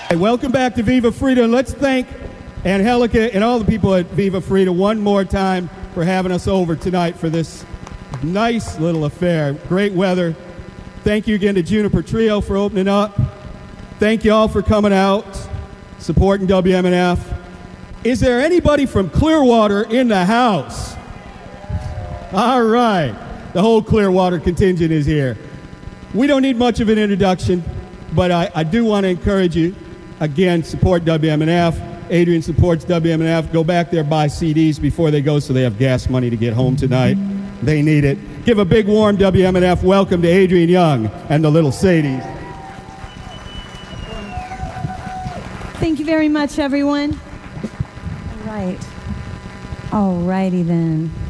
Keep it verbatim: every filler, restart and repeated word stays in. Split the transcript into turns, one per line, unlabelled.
Hey, welcome back to Viva Frida. Let's thank Angelica and all the people at Viva Frida one more time for having us over tonight for this nice little affair. Great weather. Thank you again to Juniper Trio for opening up. Thank you all for coming out, supporting W M N F. Is there anybody from Clearwater in the house? All right. The whole Clearwater contingent is here. We don't need much of an introduction, but I, I do want to encourage you, again, support W M N F. Adrian supports W M N F. Go back there, buy C Ds before they go so they have gas money to get home tonight. They need it. Give a big warm W M N F welcome to Adrian Young and the Little Sadies.
Thank you very much, everyone. All right. All righty then.